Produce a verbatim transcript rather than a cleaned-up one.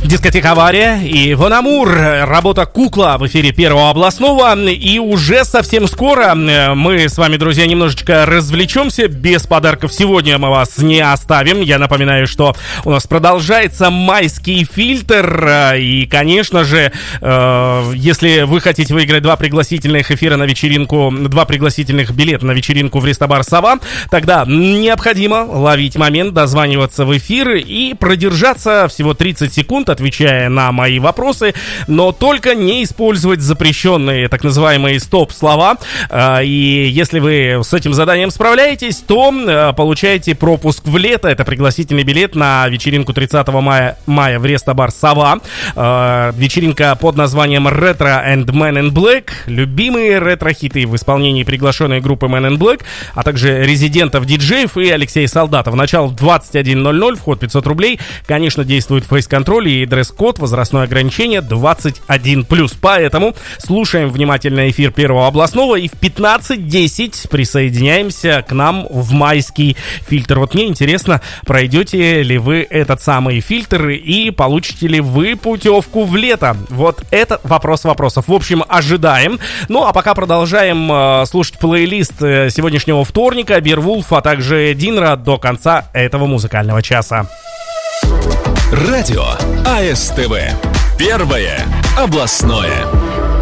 Дискотека «Авария» и «Вон Амур». Работа «Кукла» в эфире Первого областного. И уже совсем скоро мы с вами, друзья, немножечко развлечемся. Без подарков сегодня мы вас не оставим. Я напоминаю, что у нас продолжается майский фильтр. И, конечно же, если вы хотите выиграть два пригласительных эфира на вечеринку, два пригласительных билета на вечеринку в рестобар «Сова», тогда необходимо ловить момент, дозваниваться в эфир и продержаться всего тридцать секунд, отвечая на мои вопросы, но только не использовать запрещенные так называемые стоп-слова. И если вы с этим заданием справляетесь, то получаете пропуск в лето. Это пригласительный билет на вечеринку тридцатого мая, мая в рестобар «Сова». Вечеринка под названием «Retro and Men in Black». Любимые ретро-хиты в исполнении приглашенной группы Men in Black, а также резидентов диджеев и Алексея Солдатова. Начало в двадцать один ноль ноль, вход пятьсот рублей. Конечно, действует фейс-контроль и дресс-код, возрастное ограничение двадцать один плюс. Поэтому слушаем внимательно эфир Первого областного и в пятнадцать десять присоединяемся к нам в майский фильтр. Вот мне интересно, пройдете ли вы этот самый фильтр и получите ли вы путевку в лето? Вот это вопрос вопросов. В общем, ожидаем. Ну, а пока продолжаем э, слушать плейлист э, сегодняшнего вторника, Бирвулф, а также Динра до конца этого музыкального часа. Радио АСТВ. Первое областное.